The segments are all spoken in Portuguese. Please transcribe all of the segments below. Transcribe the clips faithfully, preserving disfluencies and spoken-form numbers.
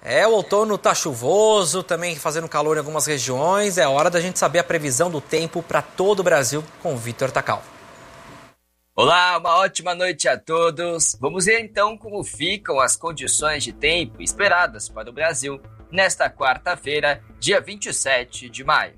É, o outono tá chuvoso, também fazendo calor em algumas regiões. É hora da gente saber a previsão do tempo para todo o Brasil com o Vitor Takal. Olá, uma ótima noite a todos. Vamos ver então como ficam as condições de tempo esperadas para o Brasil nesta quarta-feira, dia vinte e sete de maio.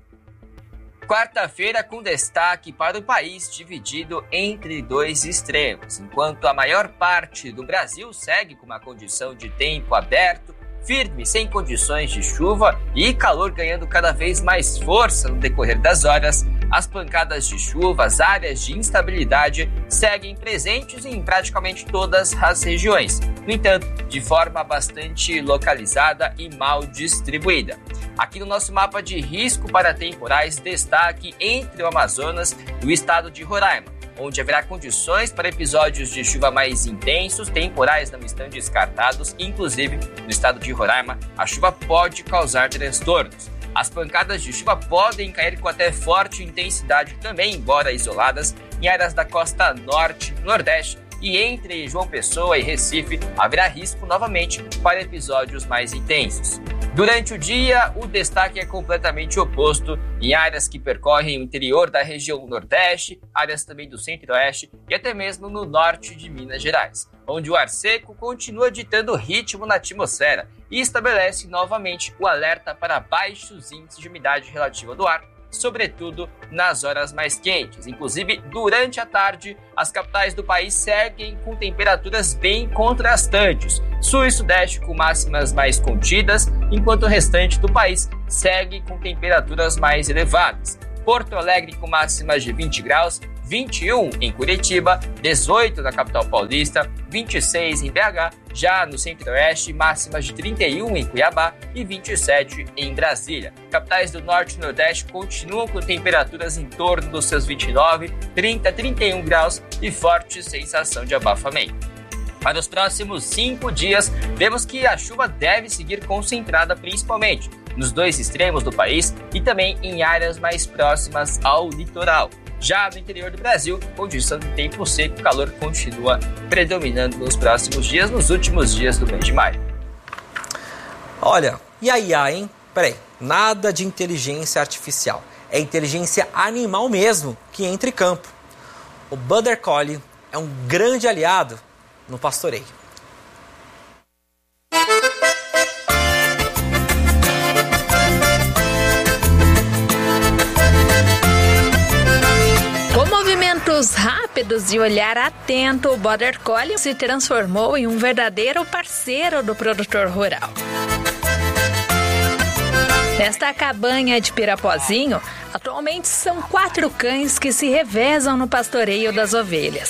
Quarta-feira com destaque para o país dividido entre dois extremos, enquanto a maior parte do Brasil segue com uma condição de tempo aberto, firme, sem condições de chuva e calor ganhando cada vez mais força no decorrer das horas. As pancadas de chuva, as áreas de instabilidade seguem presentes em praticamente todas as regiões, no entanto, de forma bastante localizada e mal distribuída. Aqui no nosso mapa de risco para temporais, destaque entre o Amazonas e o estado de Roraima, onde haverá condições para episódios de chuva mais intensos, temporais não estão descartados, inclusive no estado de Roraima, a chuva pode causar transtornos. As pancadas de chuva podem cair com até forte intensidade também, embora isoladas, em áreas da costa norte, nordeste e entre João Pessoa e Recife haverá risco novamente para episódios mais intensos. Durante o dia, o destaque é completamente oposto em áreas que percorrem o interior da região nordeste, áreas também do centro-oeste e até mesmo no norte de Minas Gerais, onde o ar seco continua ditando ritmo na atmosfera e estabelece novamente o alerta para baixos índices de umidade relativa do ar, sobretudo nas horas mais quentes. Inclusive, durante a tarde, as capitais do país seguem com temperaturas bem contrastantes. Sul e sudeste com máximas mais contidas, enquanto o restante do país segue com temperaturas mais elevadas. Porto Alegre com máximas de vinte graus, vinte e um em Curitiba, dezoito na capital paulista, vinte e seis em B H, já no centro-oeste, máximas de trinta e um em Cuiabá e vinte e sete em Brasília. Capitais do norte e nordeste continuam com temperaturas em torno dos seus vinte e nove, trinta, trinta e um graus e forte sensação de abafamento. Para os próximos cinco dias, vemos que a chuva deve seguir concentrada principalmente nos dois extremos do país e também em áreas mais próximas ao litoral. Já no interior do Brasil, condição de tempo seco, o calor continua predominando nos próximos dias, nos últimos dias do mês de maio. Olha, e a I A, hein? Peraí, nada de inteligência artificial. É inteligência animal mesmo que entra em campo. O Border Collie é um grande aliado no pastoreio. Com movimentos rápidos e olhar atento, o Border Collie se transformou em um verdadeiro parceiro do produtor rural. Nesta cabanha de Pirapozinho, atualmente são quatro cães que se revezam no pastoreio das ovelhas.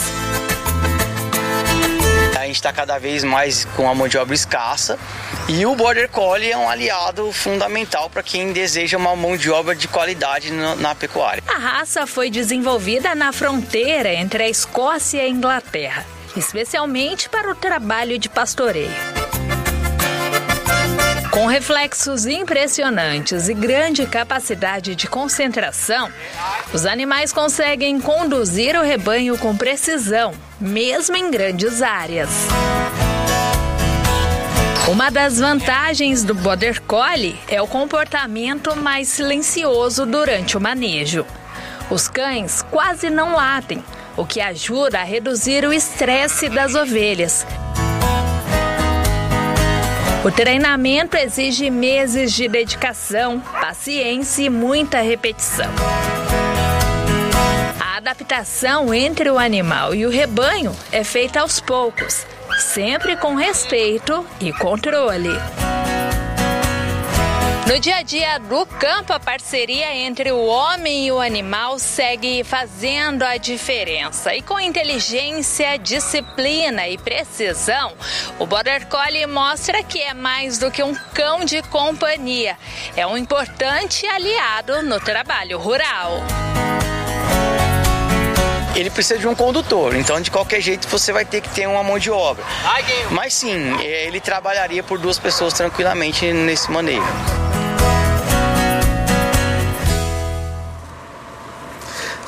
A gente está cada vez mais com a mão de obra escassa e o Border Collie é um aliado fundamental para quem deseja uma mão de obra de qualidade na, na pecuária. A raça foi desenvolvida na fronteira entre a Escócia e a Inglaterra, especialmente para o trabalho de pastoreio. Com reflexos impressionantes e grande capacidade de concentração, os animais conseguem conduzir o rebanho com precisão, mesmo em grandes áreas. Uma das vantagens do Border Collie é o comportamento mais silencioso durante o manejo. Os cães quase não latem, o que ajuda a reduzir o estresse das ovelhas. O treinamento exige meses de dedicação, paciência e muita repetição. A adaptação entre o animal e o rebanho é feita aos poucos, sempre com respeito e controle. No dia a dia do campo, a parceria entre o homem e o animal segue fazendo a diferença. E com inteligência, disciplina e precisão, o Border Collie mostra que é mais do que um cão de companhia. É um importante aliado no trabalho rural. Ele precisa de um condutor, então de qualquer jeito você vai ter que ter uma mão de obra. Mas sim, ele trabalharia por duas pessoas tranquilamente nesse manejo.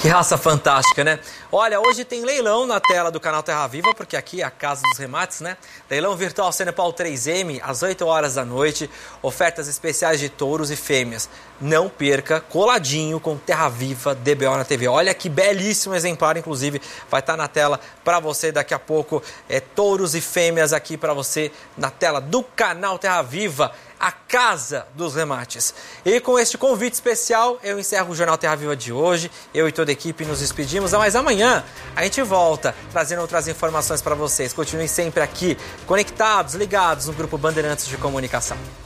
Que raça fantástica, né? Olha, hoje tem leilão na tela do canal Terra Viva, porque aqui é a casa dos remates, né? Leilão virtual Cenepal três M, às oito horas da noite. Ofertas especiais de touros e fêmeas. Não perca, coladinho com Terra Viva D B O na T V. Olha que belíssimo exemplar, inclusive, vai estar na tela para você daqui a pouco. É, touros e fêmeas aqui para você na tela do canal Terra Viva, a casa dos remates. E com este convite especial, eu encerro o Jornal Terra Viva de hoje. Eu e toda a equipe nos despedimos, mas amanhã a gente volta trazendo outras informações para vocês. Continuem sempre aqui, conectados, ligados no Grupo Bandeirantes de Comunicação.